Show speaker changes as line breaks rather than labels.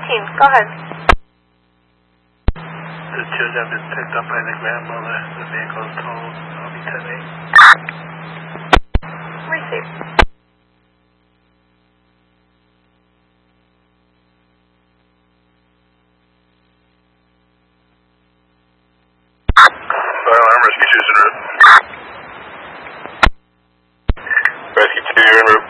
18, go ahead.
The children have been picked up by the grandmother. The vehicle is totaled. I'll be 10-8.
Receive.
Fire alarm, rescue 2's en route. Rescue 2, you're en route.